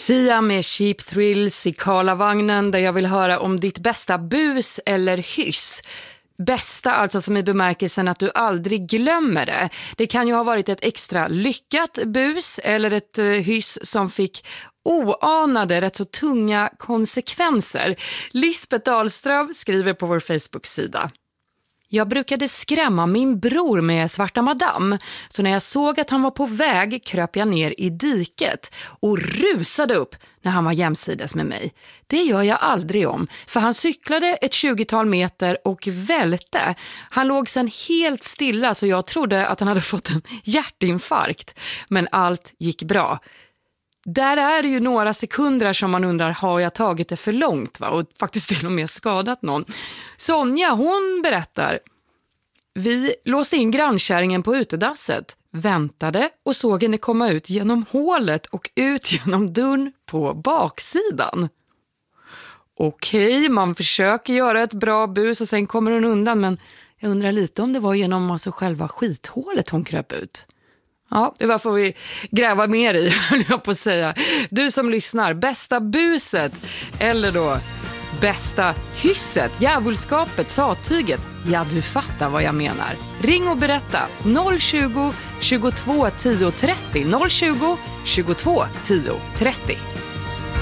Sia med Cheap Thrills i Karlavagnen, där jag vill höra om ditt bästa bus eller hyss. Bästa alltså som i bemärkelsen att du aldrig glömmer det. Det kan ju ha varit ett extra lyckat bus eller ett hyss som fick oanade, rätt så tunga konsekvenser. Lisbeth Dahlström skriver på vår Facebook-sida: jag brukade skrämma min bror med Svarta Madame, så när jag såg att han var på väg kröp jag ner i diket och rusade upp när han var jämsides med mig. Det gör jag aldrig om, för han cyklade ett 20-tal meter och välte. Han låg sen helt stilla så jag trodde att han hade fått en hjärtinfarkt, men allt gick bra. Där är det ju några sekunder som man undrar, har jag tagit det för långt va? Och faktiskt till och med skadat någon. Sonja, hon berättar: vi låste in grannkärringen på utedasset, väntade och såg henne komma ut genom hålet och ut genom dörren på baksidan. Okej, man försöker göra ett bra bus och sen kommer hon undan, men jag undrar lite om det var genom alltså själva skithålet hon kröp ut. Ja, det var får vi gräva mer i, höll jag på att säga. Du som lyssnar, bästa buset eller då bästa hysset, djävulskapet, sattyget. Ja, du fattar vad jag menar. Ring och berätta. 020 22 10 30. 020 22 10 30.